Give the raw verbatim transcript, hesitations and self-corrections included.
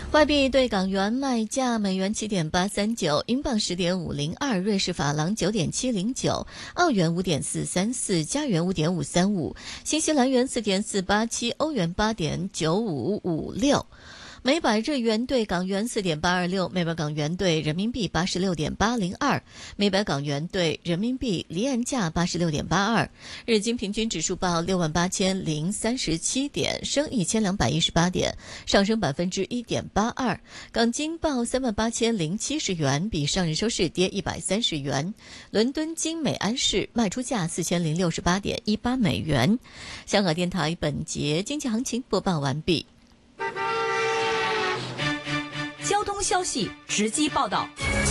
外币对港元卖价：美元七点八三九，英镑十点五零二，瑞士法郎九点七零九，澳元五点四三四，加元五点五三五，新西兰元四点四八七，欧元八点九五五六。每百日元对港元四点八二六，每百港元对人民币八十六点八零二，每百港元对人民币离岸价八十六点八二。日经平均指数报六万八千零三十七点，升一千两百一十八点，上升百分之一点八二。港金报三万八千零七十元，比上日收市跌一百三十元。伦敦金美安士卖出价四千零六十八点一八美元。香港电台本节经济行情播报完毕。 交通消息直击报道。